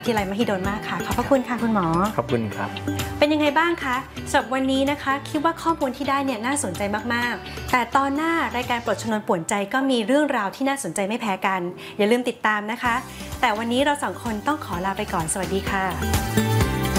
ที่ไรมหิดลมากค่ะขอบพระคุณค่ะคุณหมอขอบคุณครับเป็นยังไงบ้างคะสำหรับวันนี้นะคะคิดว่าข้อมูลที่ได้เนี่ยน่าสนใจมากๆแต่ตอนหน้ารายการปลดชนวนป่วนใจก็มีเรื่องราวที่น่าสนใจไม่แพ้กันอย่าลืมติดตามนะคะแต่วันนี้เราสองคนต้องขอลาไปก่อนสวัสดีค่ะ